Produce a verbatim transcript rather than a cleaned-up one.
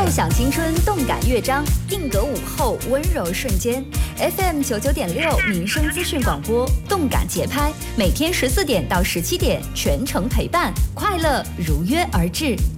奏响青春，动感乐章，定格午后，温柔瞬间。F M 九九点六民生资讯广播，动感节拍，每天十四点到十七点，全程陪伴，快乐如约而至。